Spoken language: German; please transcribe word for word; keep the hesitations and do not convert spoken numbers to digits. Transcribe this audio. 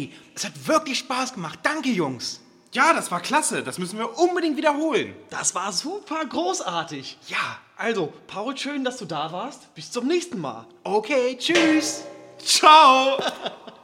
Ey, es hat wirklich Spaß gemacht. Danke, Jungs. Ja, das war klasse. Das müssen wir unbedingt wiederholen. Das war super großartig. Ja. Also, Paul, schön, dass du da warst. Bis zum nächsten Mal. Okay, tschüss. Ciao.